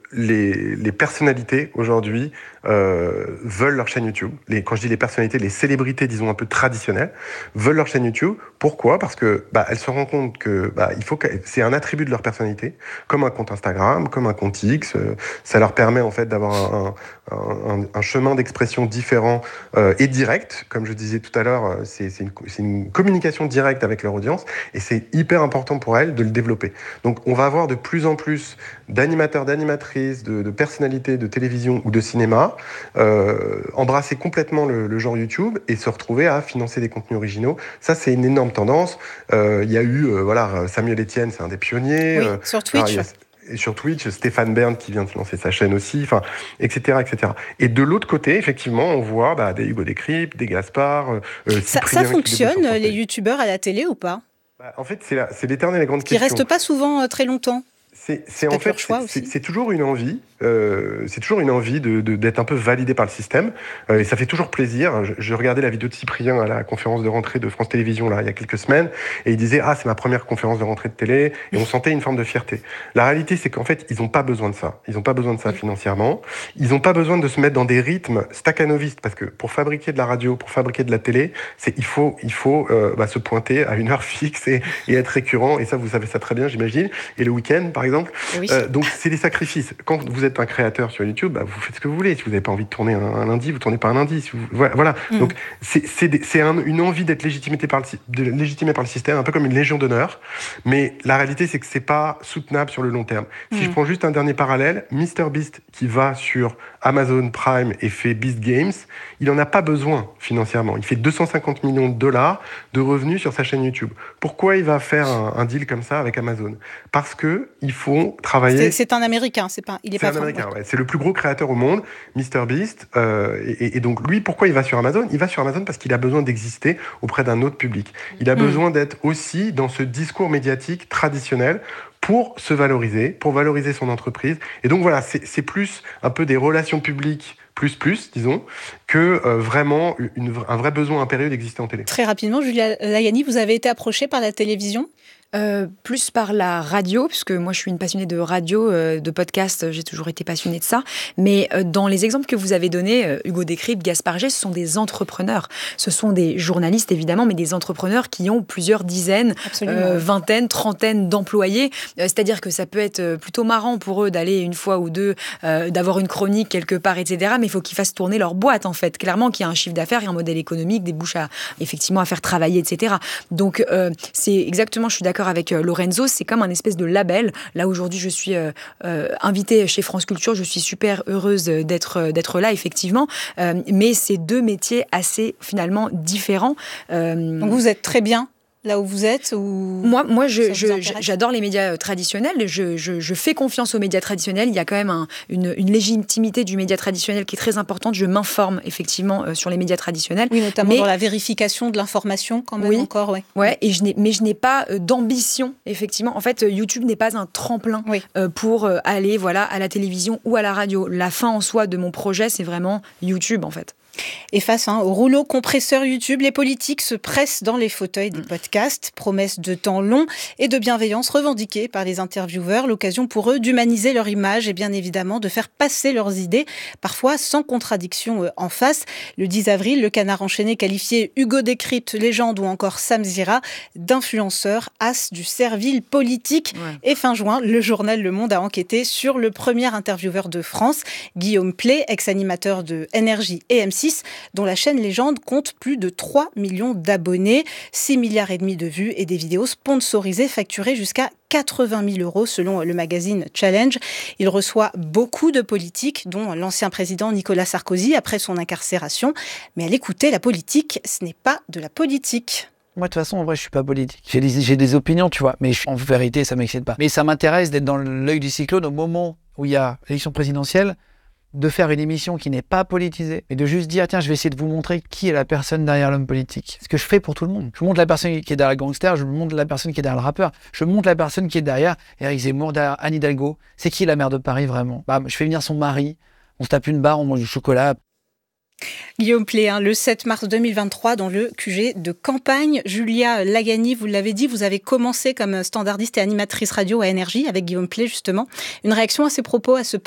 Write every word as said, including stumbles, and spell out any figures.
les, les personnalités aujourd'hui euh, veulent leur chaîne YouTube. Les, quand je dis les personnalités, les célébrités, disons un peu traditionnelles, veulent leur chaîne YouTube. Pourquoi ? Parce que bah, elles se rendent compte que bah, il faut que c'est un attribut de leur personnalité, comme un compte Instagram, comme un compte X. Euh, ça leur permet en fait d'avoir un, un, un, un chemin d'expression différent euh, et direct. Comme je disais tout à l'heure, c'est, c'est, une, c'est une communication directe avec leur audience et c'est hyper important pour elles de le développer. Donc on va avoir de plus en plus d'animateurs, d'animatrices, de, de personnalités de télévision ou de cinéma, euh, embrasser complètement le, le genre YouTube et se retrouver à financer des contenus originaux. Ça, c'est une énorme tendance. Euh, il y a eu, euh, voilà, Samuel Etienne, c'est un des pionniers. Oui, euh, sur Twitch. Alors, et sur Twitch, Stéphane Bern qui vient de lancer sa chaîne aussi, enfin, et cetera, et cetera. Et de l'autre côté, effectivement, on voit bah, des Hugo Décrypte, des Gaspard, euh, ça, ça fonctionne, les youtubeurs à la télé ou pas ? Bah, en fait, c'est, la, c'est l'éternelle et grande Qui question. Qui restent pas souvent euh, très longtemps. C'est, c'est, c'est en fait, c'est, c'est, c'est toujours une envie. Euh, c'est toujours une envie de, de, d'être un peu validé par le système. Euh, et ça fait toujours plaisir. Je, je regardais la vidéo de Cyprien à la conférence de rentrée de France Télévisions là, il y a quelques semaines. Et il disait « Ah, c'est ma première conférence de rentrée de télé. » Et on sentait une forme de fierté. La réalité, c'est qu'en fait, ils n'ont pas besoin de ça. Ils n'ont pas besoin de ça financièrement. Ils n'ont pas besoin de se mettre dans des rythmes staccanovistes. Parce que pour fabriquer de la radio, pour fabriquer de la télé, c'est, il faut, il faut euh, bah, se pointer à une heure fixe et, et être récurrent. Et ça, vous savez ça très bien, j'imagine. Et le week-end, par exemple. Oui. Euh, donc, c'est des sacrifices. Quand vous êtes un créateur sur YouTube, bah, vous faites ce que vous voulez. Si vous n'avez pas envie de tourner un, un lundi, vous ne tournez pas un lundi. Si vous, voilà. voilà. Mmh. Donc, c'est, c'est, des, c'est un, une envie d'être légitimé par, le, de, légitimé par le système, un peu comme une légion d'honneur. Mais la réalité, c'est que ce n'est pas soutenable sur le long terme. Mmh. Si je prends juste un dernier parallèle, MrBeast qui va sur Amazon Prime et fait Beast Games, il n'en a pas besoin financièrement. Il fait deux cent cinquante millions de dollars de revenus sur sa chaîne YouTube. Pourquoi il va faire un, un deal comme ça avec Amazon ? Parce qu'il faut travailler... C'est, c'est un Américain, c'est pas... Il est c'est pas un Américain, ouais. C'est le plus gros créateur au monde, MrBeast. Euh, et, et donc lui, pourquoi il va sur Amazon ? Il va sur Amazon parce qu'il a besoin d'exister auprès d'un autre public. Il a mmh. besoin d'être aussi dans ce discours médiatique traditionnel pour se valoriser, pour valoriser son entreprise. Et donc voilà, c'est, c'est plus un peu des relations publiques plus plus, disons, que euh, vraiment une, un vrai besoin impérieux d'exister en télé. Très rapidement, Julia Lagani, vous avez été approchée par la télévision ? Euh, plus par la radio, puisque moi je suis une passionnée de radio, euh, de podcast, j'ai toujours été passionnée de ça. Mais euh, dans les exemples que vous avez donnés, euh, Hugo Décrypte, Gaspard G, ce sont des entrepreneurs. Ce sont des journalistes évidemment, mais des entrepreneurs qui ont plusieurs dizaines, euh, vingtaines, trentaines d'employés. Euh, c'est-à-dire que ça peut être plutôt marrant pour eux d'aller une fois ou deux, euh, d'avoir une chronique quelque part, et cetera. Mais il faut qu'ils fassent tourner leur boîte en fait. Clairement, qu'il y a un chiffre d'affaires et un modèle économique, des bouches à effectivement à faire travailler, et cetera. Donc euh, c'est exactement, je suis d'accord avec Lorenzo, c'est comme un espèce de label. Là, aujourd'hui, je suis euh, euh, invitée chez France Culture. Je suis super heureuse d'être, d'être là, effectivement. Euh, mais c'est deux métiers assez, finalement, différents. Euh... Donc, vous êtes très bien là où vous êtes ou... Moi, moi je, je, j'adore les médias traditionnels. Je, je, je fais confiance aux médias traditionnels. Il y a quand même un, une, une légitimité du média traditionnel qui est très importante. Je m'informe effectivement euh, sur les médias traditionnels. Oui, notamment mais... dans la vérification de l'information quand même oui, encore. Ouais. Ouais, et je n'ai, mais je n'ai pas euh, d'ambition, effectivement. En fait, YouTube n'est pas un tremplin oui. euh, pour euh, aller voilà, à la télévision ou à la radio. La fin en soi de mon projet, c'est vraiment YouTube, en fait. Et face hein, au rouleau compresseur YouTube, les politiques se pressent dans les fauteuils des podcasts. Promesses de temps long et de bienveillance revendiquées par les intervieweurs. L'occasion pour eux d'humaniser leur image et bien évidemment de faire passer leurs idées, parfois sans contradiction en face. Le dix avril, le Canard enchaîné qualifiait Hugo Décrypte, légende ou encore Sam Zira d'influenceurs, as du servile politique. Ouais. Et fin juin, le journal Le Monde a enquêté sur le premier intervieweur de France, Guillaume Pley, ex-animateur de Énergie et M six, dont la chaîne Légende compte plus de trois millions d'abonnés, six milliards et demi de vues et des vidéos sponsorisées facturées jusqu'à quatre-vingt mille euros selon le magazine Challenge. Il reçoit beaucoup de politiques, dont l'ancien président Nicolas Sarkozy après son incarcération. Mais à l'écouter, la politique, ce n'est pas de la politique. Moi, de toute façon, en vrai, je suis pas politique. J'ai des, j'ai des opinions, tu vois, mais en vérité, ça m'excite pas. Mais ça m'intéresse d'être dans l'œil du cyclone au moment où il y a l'élection présidentielle, de faire une émission qui n'est pas politisée, mais de juste dire, tiens, je vais essayer de vous montrer qui est la personne derrière l'homme politique. C'est ce que je fais pour tout le monde. Je montre la personne qui est derrière le gangster, je montre la personne qui est derrière le rappeur, je montre la personne qui est derrière Éric Zemmour, derrière Anne Hidalgo. C'est qui la maire de Paris, vraiment ? Bah, je fais venir son mari, on se tape une barre, on mange du chocolat. Guillaume Pley, hein, le sept mars deux mille vingt-trois, dans le Q G de campagne. Julia Lagani, vous l'avez dit, vous avez commencé comme standardiste et animatrice radio à Énergie avec Guillaume Pley, justement. Une réaction à ces propos, à ce